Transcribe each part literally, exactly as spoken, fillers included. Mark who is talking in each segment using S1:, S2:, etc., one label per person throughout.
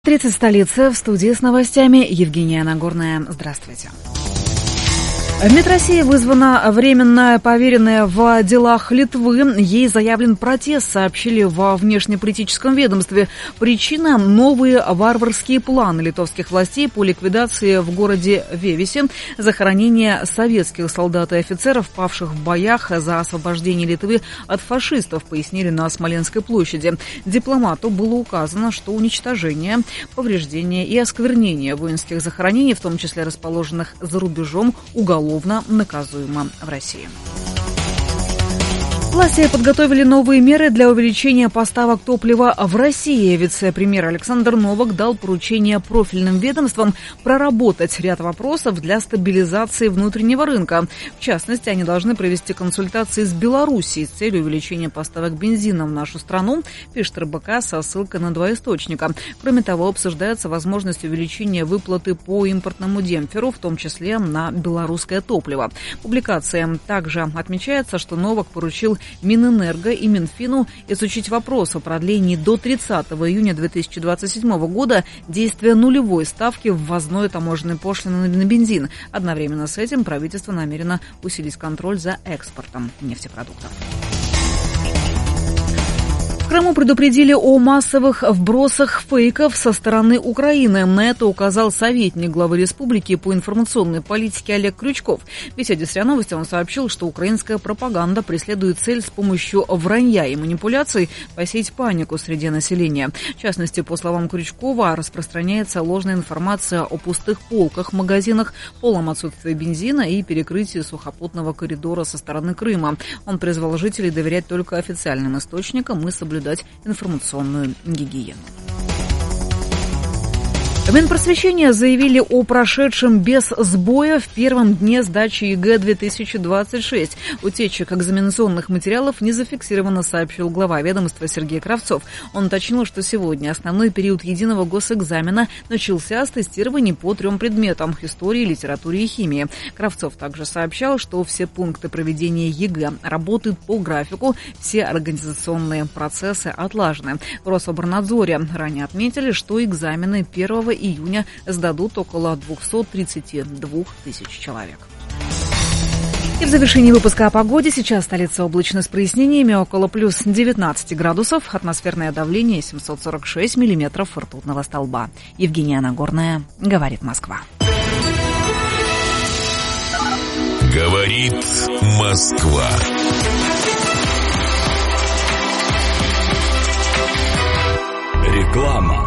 S1: тридцать столица. В студии с новостями Евгения Нагорная. Здравствуйте. В МИД России вызвана временная поверенная в делах Литвы. Ей заявлен протест, сообщили во внешнеполитическом ведомстве. Причина – новые варварские планы литовских властей по ликвидации в городе Вевисе захоронения советских солдат и офицеров, павших в боях за освобождение Литвы от фашистов, пояснили на Смоленской площади. Дипломату было указано, что уничтожение, повреждение и осквернение воинских захоронений, в том числе расположенных за рубежом, уголовно наказуемо в России. Власти подготовили новые меры для увеличения поставок топлива в России. Вице-премьер Александр Новак дал поручение профильным ведомствам проработать ряд вопросов для стабилизации внутреннего рынка. В частности, они должны провести консультации с Белоруссией с целью увеличения поставок бензина в нашу страну, пишет эр бэ ка со ссылкой на два источника. Кроме того, обсуждается возможность увеличения выплаты по импортному демпферу, в том числе на белорусское топливо. В публикации также отмечается, что Новак поручил Минэнерго и Минфину изучить вопрос о продлении до тридцатого июня две тысячи двадцать седьмого года действия нулевой ставки ввозной таможенной пошлины на бензин. Одновременно с этим правительство намерено усилить контроль за экспортом нефтепродуктов. В Крыму предупредили о массовых вбросах фейков со стороны Украины. На это указал советник главы республики по информационной политике Олег Крючков. В беседе с РИА Новости он сообщил, что украинская пропаганда преследует цель с помощью вранья и манипуляций посеять панику среди населения. В частности, по словам Крючкова, распространяется ложная информация о пустых полках в магазинах, полном отсутствии бензина и перекрытии сухопутного коридора со стороны Крыма. Он призвал жителей доверять только официальным источникам и соблюдать информационную гигиену. В Минпросвещения заявили о прошедшем без сбоя в первом дне сдачи ЕГЭ две тысячи двадцать шесть. Утечек экзаменационных материалов не зафиксировано, сообщил глава ведомства Сергей Кравцов. Он уточнил, что сегодня основной период единого госэкзамена начался с тестирований по трем предметам – истории, литературе и химии. Кравцов также сообщал, что все пункты проведения ЕГЭ работают по графику, все организационные процессы отлажены. В Рособорнадзоре ранее отметили, что экзамены первого июня сдадут около двести тридцать два тысяч человек. И в завершении выпуска о погоде. Сейчас столица облачно с прояснениями, около плюс девятнадцать градусов, атмосферное давление семьсот сорок шесть миллиметров ртутного столба. Евгения Нагорная, говорит Москва.
S2: Говорит Москва. Реклама.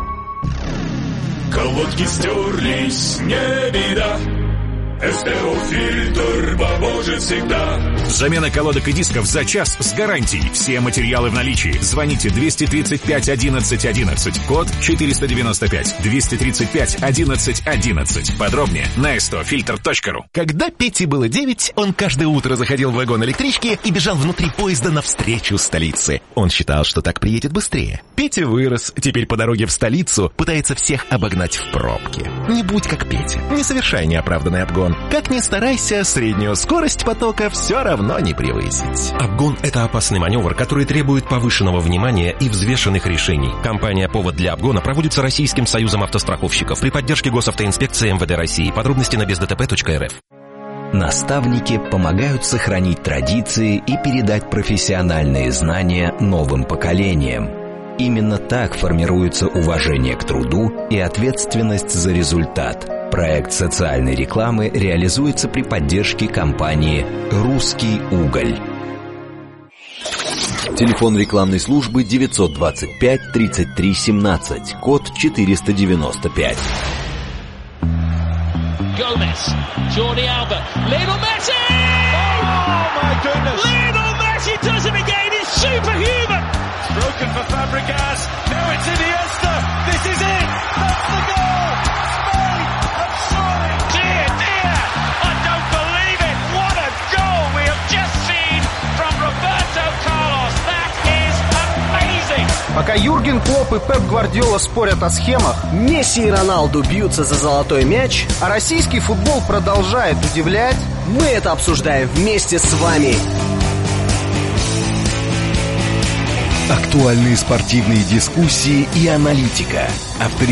S2: Колодки стерлись, не беда. эс тэ о-фильтр поможет всегда. Замена колодок и дисков за час с гарантией. Все материалы в наличии. Звоните двести тридцать пять одиннадцать одиннадцать. Код четыреста девяносто пять. двести тридцать пять одиннадцать одиннадцать. Подробнее на эс тэ о фильтр точка ру.
S3: Когда Пете было девять, он каждое утро заходил в вагон электрички и бежал внутри поезда навстречу столице. Он считал, что так приедет быстрее. Петя вырос. Теперь по дороге в столицу пытается всех обогнать в пробке. Не будь как Петя. Не совершай неоправданный обгон. Как ни старайся, среднюю скорость потока все равно не превысить.
S4: Обгон – это опасный маневр, который требует повышенного внимания и взвешенных решений. Компания «Повод для обгона» проводится Российским союзом автостраховщиков при поддержке Госавтоинспекции эм вэ дэ России. Подробности на без дэ тэ пэ точка эр эф.
S5: Наставники помогают сохранить традиции и передать профессиональные знания новым поколениям. Именно так формируется уважение к труду и ответственность за результат. Проект социальной рекламы реализуется при поддержке компании «Русский уголь».
S6: Телефон рекламной службы девятьсот двадцать пять тридцать три семнадцать, код четыреста девяносто пять.
S7: Gomez, Jordi Alba, Lionel Messi! Oh my goodness! Lionel Messi does it again, it's superhuman! It's broken for Fabregas, now it's Iniesta, this is it, that's the goal! Spain have scored! Dear, dear, I don't believe it, what a goal we have just seen from Roberto Carlos, that is amazing!
S8: Пока Юрген Клопп и Пеп Гвардиола спорят о схемах, Месси и Роналду бьются за золотой мяч, а российский футбол продолжает удивлять,
S9: мы это обсуждаем вместе с вами.
S5: Актуальные спортивные дискуссии и аналитика. Авторитет